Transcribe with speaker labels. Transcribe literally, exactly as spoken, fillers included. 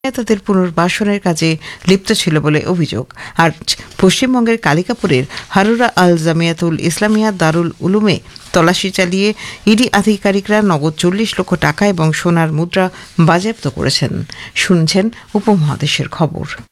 Speaker 1: তাদের পুনর্বাসনের কাজে লিপ্ত ছিল বলে অভিযোগ। আর পশ্চিমবঙ্গের কালিকাপুরের হারুরা আল জামিয়াতুল ইসলামিয়া দারুল উলুমে তল্লাশি চালিয়ে ইডি আধিকারিকরা নগদ চল্লিশ লক্ষ টাকা এবং সোনার মুদ্রা বাজেয়াপ্ত করেছেন। শুনছেন উপমহাদেশের খবর।